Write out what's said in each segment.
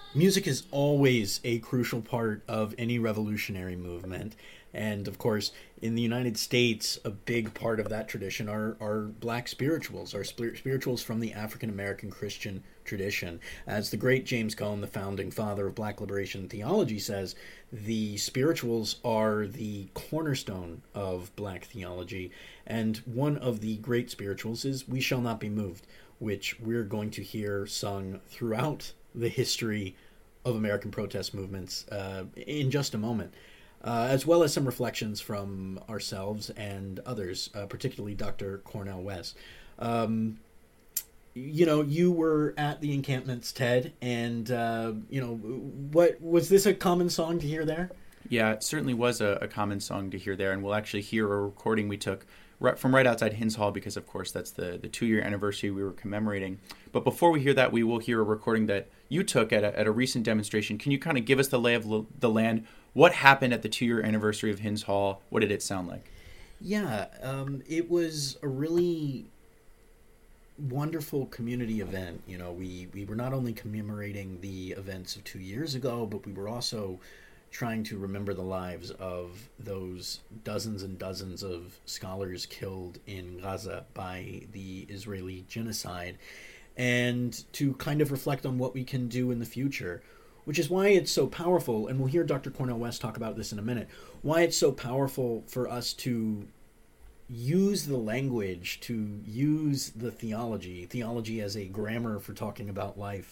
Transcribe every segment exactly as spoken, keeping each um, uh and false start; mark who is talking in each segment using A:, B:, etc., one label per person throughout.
A: Music is always a crucial part of any revolutionary movement. And of course, in the United States, a big part of that tradition are, are black spirituals, are spirituals from the African American Christian tradition. As the great James Cone, the founding father of black liberation theology, says, the spirituals are the cornerstone of black theology. And one of the great spirituals is We Shall Not Be Moved, which we're going to hear sung throughout the history of American protest movements uh, in just a moment, uh, as well as some reflections from ourselves and others, uh, particularly Doctor Cornel West. Um, you know, you were at the encampments, Ted, and, uh, you know, what was this a common song to hear there?
B: Yeah, it certainly was a, a common song to hear there, and we'll actually hear a recording we took right from right outside Hinds Hall because, of course, that's the, the two-year anniversary we were commemorating. But before we hear that, we will hear a recording that you took at a, at a recent demonstration. Can you kind of give us the lay of l- the land? What happened at the two-year anniversary of Hinds Hall? What did it sound like?
A: Yeah, um, it was a really wonderful community event. You know, we, we were not only commemorating the events of two years ago, but we were also trying to remember the lives of those dozens and dozens of scholars killed in Gaza by the Israeli genocide, and to kind of reflect on what we can do in the future, which is why it's so powerful, and we'll hear Doctor Cornel West talk about this in a minute, why it's so powerful for us to use the language, to use the theology, theology as a grammar for talking about life,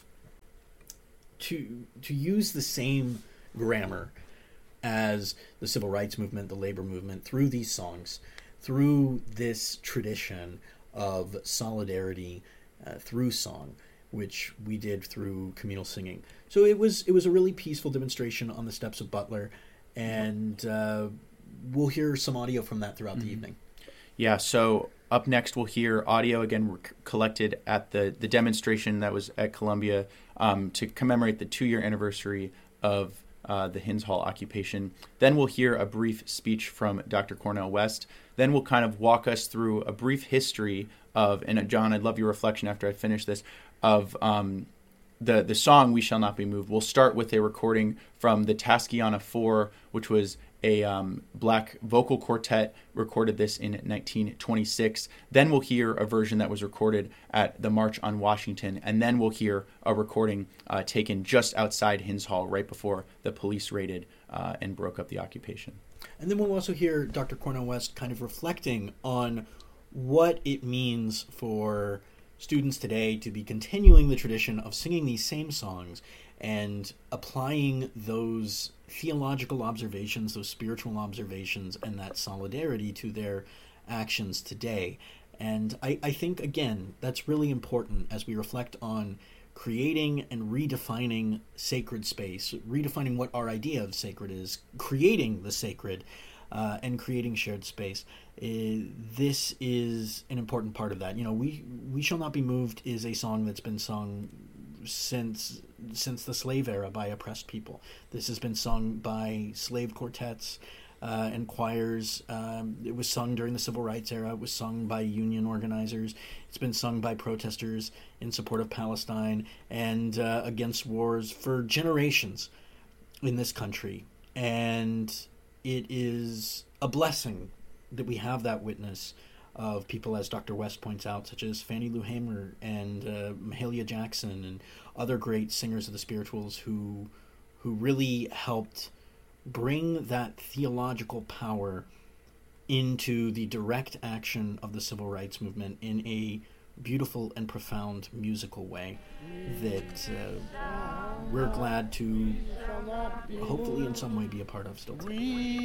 A: to to use the same grammar as the civil rights movement, the labor movement, through these songs, through this tradition of solidarity uh, through song, which we did through communal singing. So it was it was a really peaceful demonstration on the steps of Butler, and uh, we'll hear some audio from that throughout mm-hmm. the evening.
B: Yeah, so up next we'll hear audio again rec- collected at the, the demonstration that was at Columbia um, to commemorate the two-year anniversary of Uh, the Hinds Hall occupation. Then we'll hear a brief speech from Doctor Cornel West. Then we'll kind of walk us through a brief history of, and uh, John, I'd love your reflection after I finish this, of um, the, the song We Shall Not Be Moved. We'll start with a recording from the Taskiana Four, which was a um, black vocal quartet, recorded this in nineteen twenty-six. Then we'll hear a version that was recorded at the March on Washington, and then we'll hear a recording uh, taken just outside Hinds Hall right before the police raided uh, and broke up the occupation.
A: And then we'll also hear Doctor Cornel West kind of reflecting on what it means for students today to be continuing the tradition of singing these same songs and applying those theological observations, those spiritual observations, and that solidarity to their actions today. And I, I think, again, that's really important as we reflect on creating and redefining sacred space, redefining what our idea of sacred is, creating the sacred, uh, and creating shared space. Uh, this is an important part of that. You know, we we Shall Not Be Moved is a song that's been sung since since the slave era by oppressed people. This has been sung by slave quartets uh, and choirs. Um, it was sung during the civil rights era. It was sung by union organizers. It's been sung by protesters in support of Palestine and uh, against wars for generations in this country. And it is a blessing that we have that witness of people, as Doctor West points out, such as Fannie Lou Hamer and uh, Mahalia Jackson and other great singers of the spirituals who who really helped bring that theological power into the direct action of the civil rights movement in a beautiful and profound musical way that uh, we're glad to hopefully in some way be a part of still today.